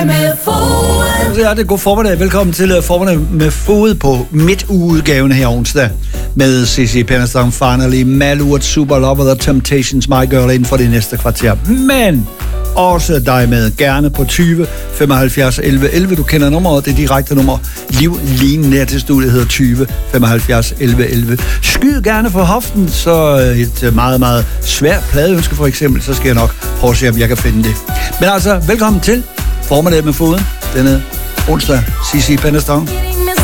med Fod. Ja, det er god formiddag. Velkommen til Formiddag med Fod på midtugeudgaven her onsdag. Med CC Penderstang, Finally, Malurt, Super Love og The Temptations, My Girl inden for det næste kvarter. Men også dig med, gerne på 20 75 11 11. Du kender nummeret, det er direkte nummer. Livlinen nær til studiet hedder 20 75 11 11. Skyd gerne for hoften, så et meget, meget svært pladeønske for eksempel, så skal jeg nok prøve at se, om jeg kan finde det. Men altså, velkommen til Formiddag med Foden denne onsdag. CC Penderstang.